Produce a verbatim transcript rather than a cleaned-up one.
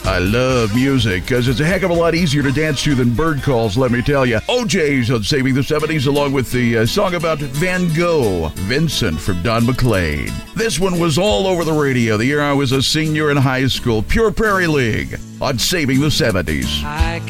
I love music because it's a heck of a lot easier to dance to than bird calls, let me tell you. O J's on Saving the seventies, along with the uh, song about Van Gogh, Vincent from Don McLean. This one was all over the radio the year I was a senior in high school. Pure Prairie League on Saving the seventies. I